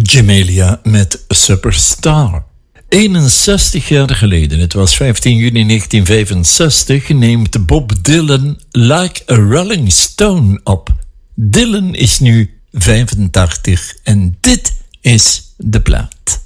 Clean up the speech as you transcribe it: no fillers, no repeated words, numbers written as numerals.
Jamelia met Superstar. 61 jaar geleden, het was 15 juni 1965, neemt Bob Dylan Like a Rolling Stone op. Dylan is nu 85 en dit is de plaat.